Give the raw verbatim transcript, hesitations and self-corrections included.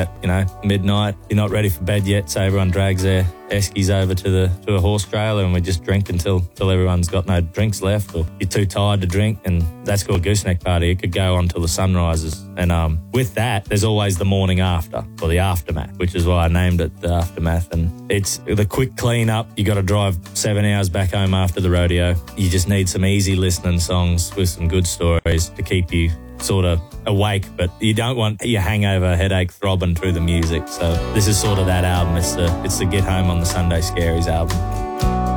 you know, midnight, you're not ready for bed yet, so everyone drags their eskies over to the to a horse trailer and we just drink until, until everyone's got no drinks left or you're too tired to drink, and that's called gooseneck party. It could go on till the sun rises. And um, with that, there's always the morning after, or the aftermath, which is why I named it the aftermath. And it's the quick clean up. You got to drive seven hours back home after the rodeo. You just need some easy listening songs with some good stories to keep you sort of awake, but you don't want your hangover headache throbbing through the music. So this is sort of that album. It's the it's the Get Home on the Sunday Scaries album.